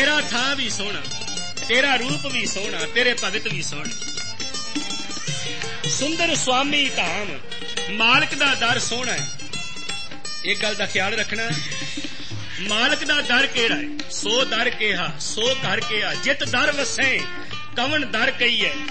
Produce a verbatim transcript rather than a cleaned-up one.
ਤੇਰਾ ਥਾਂ ਵੀ ਸੋਹਣਾ, ਤੇਰਾ ਰੂਪ ਵੀ ਸੋਹਣਾ, ਤੇਰੇ ਭਗਤ ਵੀ ਸੋਹਣੇ। ਸੁੰਦਰ ਸੁਆਮੀ ਧਾਮ, ਮਾਲਕ ਦਾ ਦਰ ਸੋਹਣਾ ਹੈ। ਇੱਕ ਗੱਲ ਦਾ ਖਿਆਲ ਰੱਖਣਾ, ਮਾਲਕ ਦਾ ਦਰ ਕਿਹੜਾ ਹੈ? ਸੋ ਦਰ ਕਿਹਾ, ਸੋ ਘਰ ਕਿਹਾ, ਜਿਤ ਦਰ ਵਸੈ ਕਵਣ ਦਰ ਕਹੀਐ।